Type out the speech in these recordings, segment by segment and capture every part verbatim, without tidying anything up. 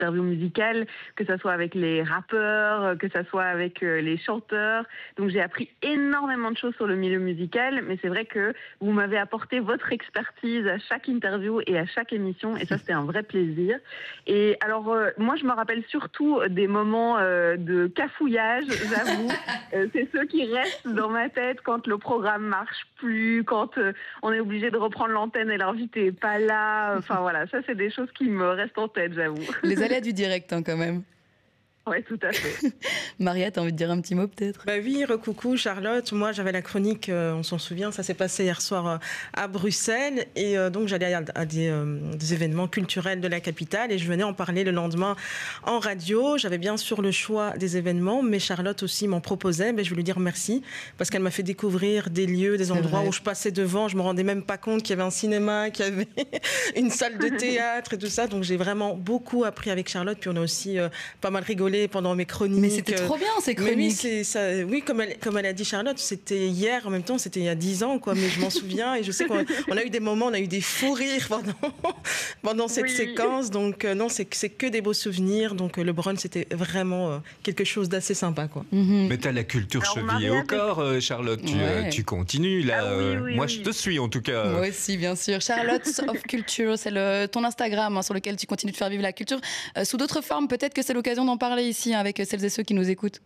interviews musicales, que ça soit avec les rappeurs, que ça soit avec euh, les chanteurs. Donc j'ai appris énormément de choses sur le milieu musical, mais c'est vrai que vous m'avez apporté votre expertise à chaque interview et à chaque émission, et ça c'était un vrai plaisir. Et alors euh, moi je me rappelle surtout des moments euh, de cafouillage, j'avoue. euh, c'est ceux qui restent dans ma tête quand le programme marche plus, quand euh, on est obligé de reprendre l'antenne et l'invité est pas là. Enfin voilà, ça c'est des choses qui me restent en tête, j'avoue. Les aléas du direct, hein, quand même. Oui, tout à fait. Maria, t'as envie de dire un petit mot peut-être? Bah oui, recoucou Charlotte. Moi, j'avais la chronique, euh, on s'en souvient, ça s'est passé hier soir euh, à Bruxelles. Et euh, donc, j'allais à, à des, euh, des événements culturels de la capitale et je venais en parler le lendemain en radio. J'avais bien sûr le choix des événements, mais Charlotte aussi m'en proposait. Mais je veux lui dire merci parce qu'elle m'a fait découvrir des lieux, des endroits où je passais devant. Je me rendais même pas compte qu'il y avait un cinéma, qu'il y avait une salle de théâtre et tout ça. Donc, j'ai vraiment beaucoup appris avec Charlotte. Puis, on a aussi euh, pas mal rigolé pendant mes chroniques. Mais c'était trop bien ces chroniques. Mais oui, c'est ça, oui, comme elle, comme elle a dit Charlotte, c'était hier, en même temps, c'était il y a dix ans, quoi. Mais je m'en souviens et je sais qu'on on a eu des moments, on a eu des fous rires pendant, pendant cette oui. séquence. Donc euh, non, c'est, c'est que des beaux souvenirs. Donc euh, le brunch, c'était vraiment euh, quelque chose d'assez sympa, quoi. Mm-hmm. Mais t'as la culture Alors, chevillée au corps, euh, Charlotte. Tu, ouais. euh, tu continues là. Ah, oui, oui, Moi, oui. je te suis en tout cas. Moi aussi, bien sûr. Charlotte of Culture, c'est le, ton Instagram hein, sur lequel tu continues de faire vivre la culture euh, sous d'autres formes. Peut-être que c'est l'occasion d'en parler ici hein, avec celles et ceux qui nous écoutent.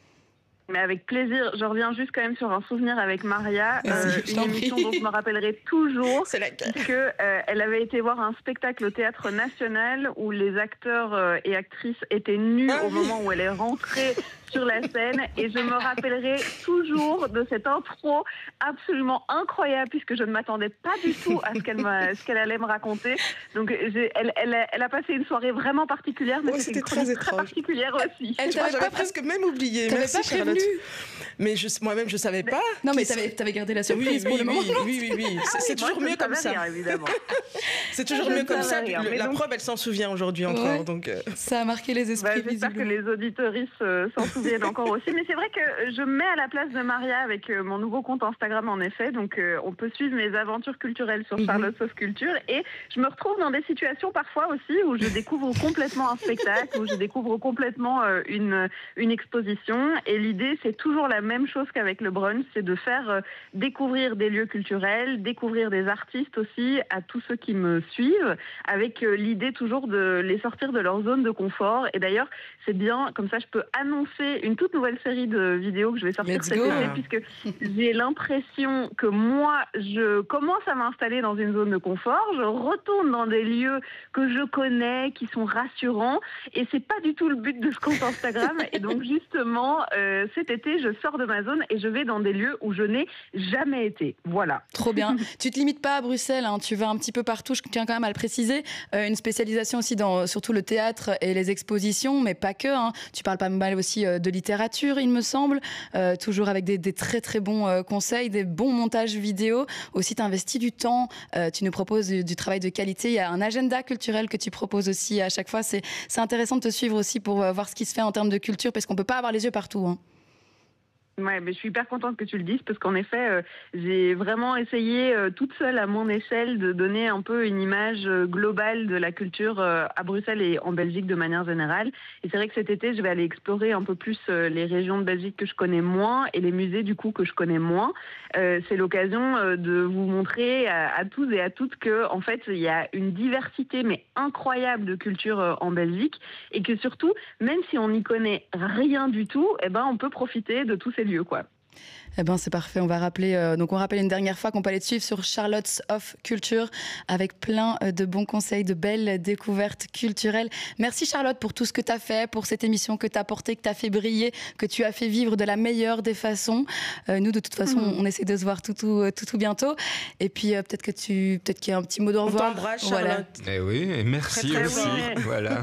Mais avec plaisir. Je reviens juste quand même sur un souvenir avec Maria, euh, une émission dont je me rappellerai toujours, c'est la... puisque euh, elle avait été voir un spectacle au Théâtre National où les acteurs euh, et actrices étaient nus ah, au oui. moment où elle est rentrée sur la scène, et je me rappellerai toujours de cette intro absolument incroyable puisque je ne m'attendais pas du tout à ce qu'elle, m'a, ce qu'elle allait me raconter. Donc j'ai, elle, elle, a, elle a passé une soirée vraiment particulière, mais ouais, c'était, c'était une très, très particulière aussi. Elle t'avait pas presque même oublié. T'avais Merci pas Charlotte. prévenu. Mais je, moi-même je savais pas. Non mais t'avais, t'avais gardé la surprise oui, pour oui, le moment. Oui, oui, oui, oui. C'est, ah, c'est oui, toujours moi, mieux comme ça. Rien, évidemment. C'est toujours mieux comme ça. Rien, le, la donc... preuve, elle s'en souvient aujourd'hui encore. Ouais. Donc euh... ça a marqué les esprits. Bah, j'espère que les auditoristes euh, s'en souviennent encore aussi. Mais c'est vrai que je me mets à la place de Maria avec euh, mon nouveau compte Instagram en effet. Donc euh, on peut suivre mes aventures culturelles sur Charlotte of Culture. Et je me retrouve dans des situations parfois aussi où je découvre complètement un spectacle, où je découvre complètement euh, une, une exposition. Et l'idée, c'est toujours la même chose qu'avec le brunch, c'est de faire euh, découvrir des lieux culturels, découvrir des artistes aussi à tous ceux qui me suivent, avec euh, l'idée toujours de les sortir de leur zone de confort. Et d'ailleurs, c'est bien, comme ça je peux annoncer une toute nouvelle série de vidéos que je vais sortir Let's cet go. été, puisque j'ai l'impression que moi, je commence à m'installer dans une zone de confort, je retourne dans des lieux que je connais, qui sont rassurants, et c'est pas du tout le but de ce compte Instagram. Et donc justement, euh, cet été, je sors de ma zone et je vais dans des lieux où je n'ai jamais été. Voilà. Trop bien. Tu te limites pas à Bruxelles, hein, tu vas un petit peu partout, je tiens quand même à le préciser. Euh, une spécialisation aussi dans surtout le théâtre et les expositions, mais pas que. Hein. Tu parles pas mal aussi euh, de littérature, il me semble, euh, toujours avec des, des très très bons euh, conseils, des bons montages vidéo. Aussi, tu investis du temps, euh, tu nous proposes du, du travail de qualité. Il y a un agenda culturel que tu proposes aussi à chaque fois. C'est, c'est intéressant de te suivre aussi pour euh, voir ce qui se fait en termes de culture, parce qu'on peut pas avoir les yeux partout. Hein. Ouais, mais je suis hyper contente que tu le dises parce qu'en effet, euh, j'ai vraiment essayé euh, toute seule à mon échelle de donner un peu une image euh, globale de la culture euh, à Bruxelles et en Belgique de manière générale. Et c'est vrai que cet été, je vais aller explorer un peu plus euh, les régions de Belgique que je connais moins et les musées du coup que je connais moins. Euh, c'est l'occasion euh, de vous montrer à, à tous et à toutes que en fait, il y a une diversité mais incroyable de culture euh, en Belgique et que surtout, même si on n'y connaît rien du tout, eh ben on peut profiter de tous ces lieu, quoi. Eh ben c'est parfait, on va rappeler euh, donc on rappelle une dernière fois qu'on peut aller te suivre sur Charlotte of Culture avec plein de bons conseils, de belles découvertes culturelles. Merci Charlotte pour tout ce que tu as fait, pour cette émission que tu as portée, que tu as fait briller, que tu as fait vivre de la meilleure des façons. Euh, nous de toute façon, mmh. on essaie de se voir tout tout tout, tout bientôt et puis euh, peut-être que tu peut-être qu'il y a un petit mot de revoir. On t'embrasse Charlotte. Voilà. Eh oui, et merci très, très aussi. Oui. Voilà.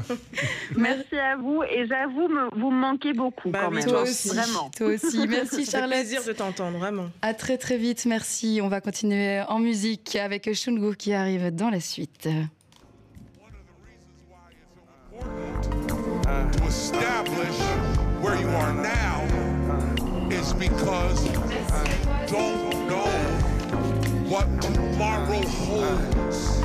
Merci à vous et j'avoue me, vous me manquez beaucoup bah, quand même. Toi aussi. Vraiment. Toi aussi. Merci Charlotte. Plaisir de t'entendre, vraiment. À très très vite, merci. On va continuer en musique avec Shungu qui arrive dans la suite. To establish where you are now is because you don't know what tomorrow holds.